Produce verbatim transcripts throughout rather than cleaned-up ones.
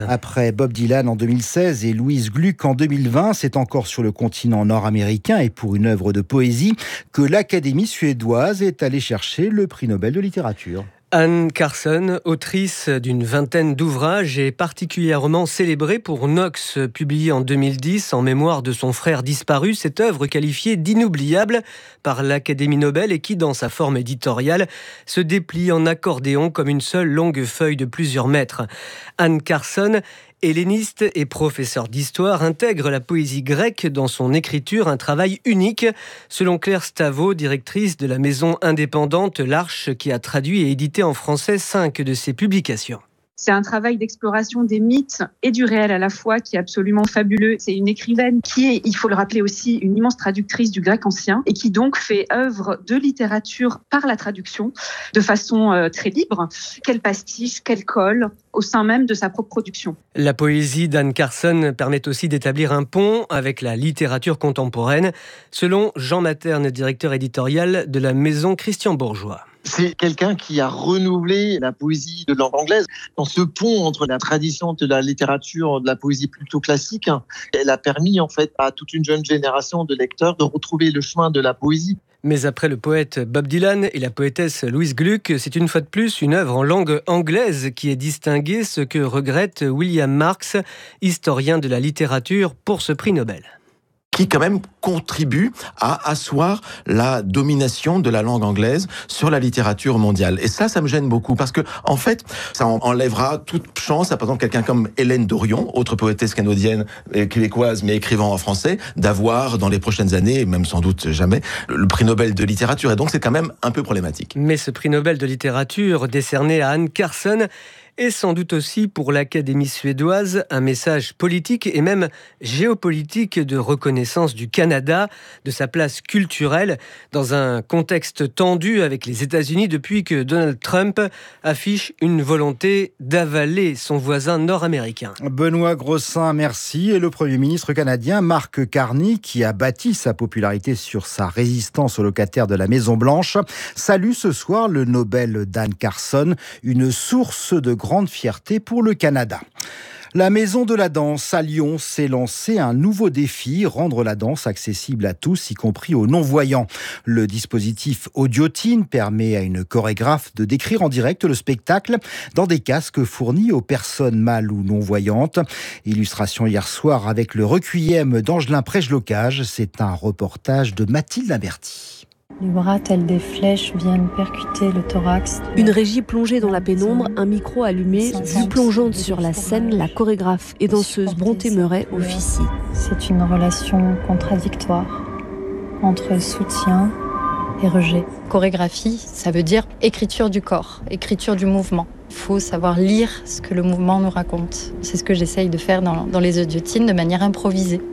Après Bob Dylan en deux mille seize et Louise Gluck en deux mille vingt, c'est encore sur le continent nord-américain et pour une œuvre de poésie que l'Académie suédoise est allée chercher le prix Nobel de littérature. Anne Carson, autrice d'une vingtaine d'ouvrages, est particulièrement célébrée pour Nox, publié en deux mille dix en mémoire de son frère disparu. Cette œuvre qualifiée d'inoubliable par l'Académie Nobel et qui, dans sa forme éditoriale, se déplie en accordéon comme une seule longue feuille de plusieurs mètres. Anne Carson, helléniste et professeur d'histoire, intègre la poésie grecque dans son écriture, un travail unique, selon Claire Stavo, directrice de la maison indépendante L'Arche, qui a traduit et édité en français cinq de ses publications. C'est un travail d'exploration des mythes et du réel à la fois qui est absolument fabuleux. C'est une écrivaine qui est, il faut le rappeler aussi, une immense traductrice du grec ancien et qui donc fait œuvre de littérature par la traduction de façon euh, très libre, qu'elle pastiche, qu'elle colle au sein même de sa propre production. La poésie d'Anne Carson permet aussi d'établir un pont avec la littérature contemporaine, selon Jean Materne, directeur éditorial de la maison Christian Bourgeois. C'est quelqu'un qui a renouvelé la poésie de langue anglaise. Dans ce pont entre la tradition de la littérature, de la poésie plutôt classique, elle a permis en fait à toute une jeune génération de lecteurs de retrouver le chemin de la poésie. Mais après le poète Bob Dylan et la poétesse Louise Gluck, c'est une fois de plus une œuvre en langue anglaise qui est distinguée, ce que regrette William Marks, historien de la littérature, pour ce prix Nobel. Qui quand même contribue à asseoir la domination de la langue anglaise sur la littérature mondiale. Et ça, ça me gêne beaucoup parce que, en fait, ça enlèvera toute chance à, par exemple, quelqu'un comme Hélène Dorion, autre poétesse canadienne et québécoise, mais écrivant en français, d'avoir dans les prochaines années, et même sans doute jamais, le prix Nobel de littérature. Et donc, c'est quand même un peu problématique. Mais ce prix Nobel de littérature décerné à Anne Carson et sans doute aussi pour l'Académie suédoise un message politique et même géopolitique de reconnaissance du Canada, de sa place culturelle, dans un contexte tendu avec les États-Unis depuis que Donald Trump affiche une volonté d'avaler son voisin nord-américain. Benoît Grossin, merci. Et le Premier ministre canadien Mark Carney, qui a bâti sa popularité sur sa résistance aux locataires de la Maison-Blanche, salue ce soir le Nobel d'Anne Carson, une source de grande fierté pour le Canada. La Maison de la Danse à Lyon s'est lancé un nouveau défi, rendre la danse accessible à tous, y compris aux non-voyants. Le dispositif Audiotine permet à une chorégraphe de décrire en direct le spectacle dans des casques fournis aux personnes mâles ou non-voyantes. Illustration hier soir avec le requiem d'Angelin Prège-Locage. C'est un reportage de Mathilde Aberti. Les bras tels des flèches viennent percuter le thorax. Une régie plongée dans la pénombre, un micro allumé, vue plongeante sur la scène, la chorégraphe et danseuse Bronté Meuret officie. C'est une relation contradictoire entre soutien et rejet. Chorégraphie, ça veut dire écriture du corps, écriture du mouvement. Il faut savoir lire ce que le mouvement nous raconte. C'est ce que j'essaye de faire dans, dans les audiotines de manière improvisée.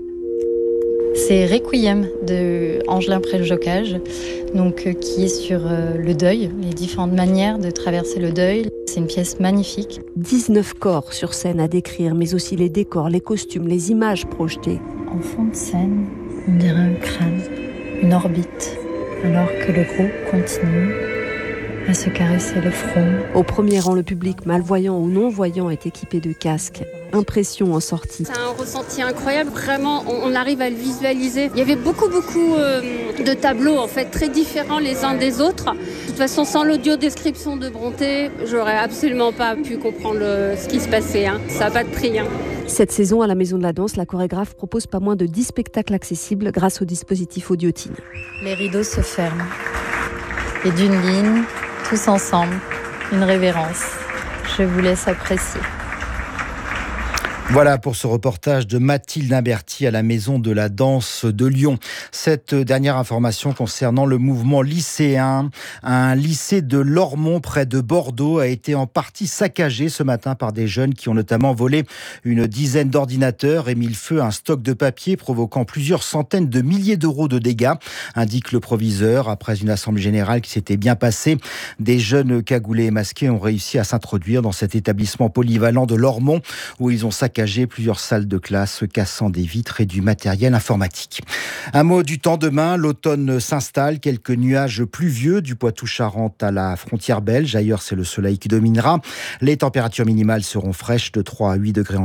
C'est Requiem de Angelin Prège-Locage, donc euh, qui est sur euh, le deuil, les différentes manières de traverser le deuil. C'est une pièce magnifique. dix-neuf corps sur scène à décrire, mais aussi les décors, les costumes, les images projetées. En fond de scène, on dirait un crâne, une orbite, alors que le groupe continue à se caresser le front. Au premier rang, le public, malvoyant ou non-voyant, est équipé de casques. Impression en sortie. C'est un ressenti incroyable, vraiment, on, on arrive à le visualiser. Il y avait beaucoup, beaucoup euh, de tableaux, en fait, très différents les uns des autres. De toute façon, sans l'audio-description de Bronté, j'aurais absolument pas pu comprendre le, ce qui se passait. Hein. Ça n'a pas de prix. Hein. Cette saison, à la Maison de la Danse, la chorégraphe propose pas moins de dix spectacles accessibles grâce au dispositif Audiotine. Les rideaux se ferment. Et d'une ligne, tous ensemble, une révérence. Je vous laisse apprécier. Voilà pour ce reportage de Mathilde Aberti à la Maison de la Danse de Lyon. Cette dernière information concernant le mouvement lycéen. Un lycée de Lormont près de Bordeaux a été en partie saccagé ce matin par des jeunes qui ont notamment volé une dizaine d'ordinateurs et mis le feu à un stock de papier provoquant plusieurs centaines de milliers d'euros de dégâts, indique le proviseur. Après une assemblée générale qui s'était bien passée, des jeunes cagoulés et masqués ont réussi à s'introduire dans cet établissement polyvalent de Lormont où ils ont saccagé plusieurs salles de classe, cassant des vitres et du matériel informatique. Un mot du temps demain, l'automne s'installe, quelques nuages pluvieux du Poitou-Charentes à la frontière belge. Ailleurs, c'est le soleil qui dominera. Les températures minimales seront fraîches de trois à huit degrés en